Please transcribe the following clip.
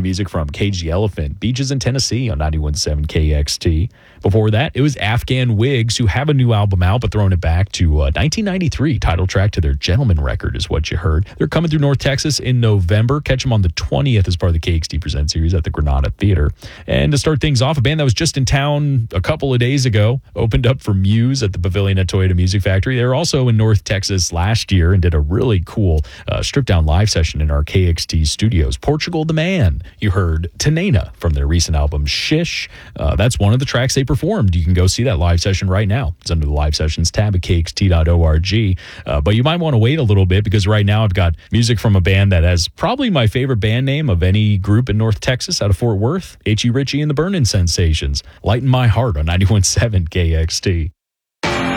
music from Cage the Elephant, Beaches in Tennessee on 91.7 KXT. Before that, it was Afghan Wigs, who have a new album out, but throwing it back to 1993. Title track to their Gentleman record is what you heard. They're coming through North Texas in November. Catch them on the 20th as part of the KXT Present series at the Granada Theater. And to start things off, a band that was just in town a couple of days ago opened up for Muse at the Pavilion at Toyota Music Factory. They were also in North Texas last year and did a really cool stripped-down live session in our KXT studios. Portugal the Man. You heard Tanena from their recent album, Shish. That's one of the tracks they performed. You can go see that live session right now. It's under the Live Sessions tab at kxt.org. But you might want to wait a little bit because right now I've got music from a band that has probably my favorite band name of any group in North Texas out of Fort Worth, H.E. Ritchie and the Burnin' Sensations. Lighten My Heart on 91.7 KXT.